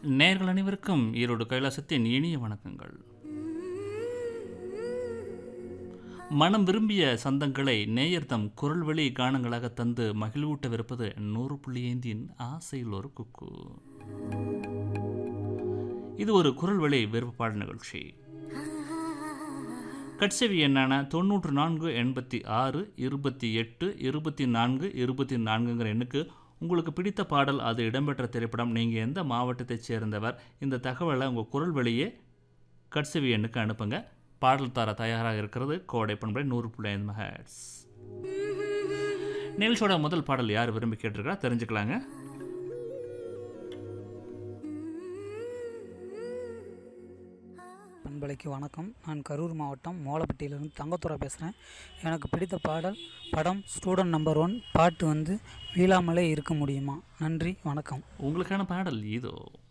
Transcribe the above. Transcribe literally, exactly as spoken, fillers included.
நேயர்கள் அனைவருக்கும் ஈரோடு கைலாசத்தின் இனிய வணக்கங்கள். மனம் விரும்பிய சந்தங்களை நேயர் தம் குரல் வழி கானங்களாக தந்து மகிழ்வூட்டவிருப்பது நூறு புள்ளி ஐந்தின் ஆசையில் ஒரு குக்கு. இது ஒரு குரல் வழி விருப்பப்பாடு நிகழ்ச்சி. கட்செவி எண்ணான தொண்ணூற்று நான்கு எண்பத்தி ஆறு இருபத்தி எட்டு இருபத்தி நான்கு இருபத்தி நான்குங்கிற எண்ணுக்கு உங்களுக்கு பிடித்த பாடல், அது இடம்பெற்ற திரைப்படம், நீங்கள் எந்த மாவட்டத்தைச் சேர்ந்தவர், இந்த தகவலை உங்கள் குரல் வழியே கட்செவி எண்ணுக்கு அனுப்புங்க. பாடல் தர தயாராக இருக்கிறது கோடை பண்பலை நூறு புள்ளி ஐந்து மெகாஹெர்ட்ஸ். நிகழ்ச்சியோட முதல் பாடல் யார் விரும்பி கேட்டிருக்கா தெரிஞ்சுக்கலாங்க. பண்பலைக்கு வணக்கம். நான் கரூர் மாவட்டம் மோலப்பட்டியிலிருந்து தங்கத்துறை பேசுகிறேன். எனக்கு பிடித்த பாடல் படம் ஸ்டூடெண்ட் நம்பர் ஒன், பாட்டு வந்து வீழாமலே இருக்க முடியுமா. நன்றி, வணக்கம். உங்களுக்கான பாடல் இதோ.